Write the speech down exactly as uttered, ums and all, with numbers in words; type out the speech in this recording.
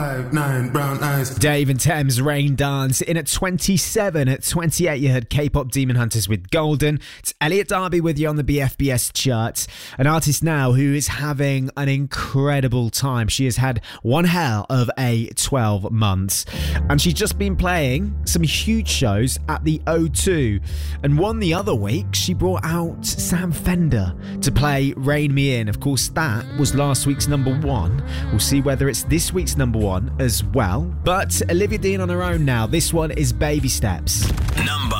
Five, nine, brown eyes. Dave and Thames, Rain Dance. In at twenty-seven. At twenty-eight, you heard K-pop Demon Hunters with Golden. It's Elliot Darby with you on the B F B S chart. An artist now who is having an incredible time. She has had one hell of a twelve months. And she's just been playing some huge shows at the O two. And one the other week, she brought out Sam Fender to play Rein Me In. Of course, that was last week's number one. We'll see whether it's this week's number one as well. But Olivia Dean on her own now. This one is Baby Steps. Number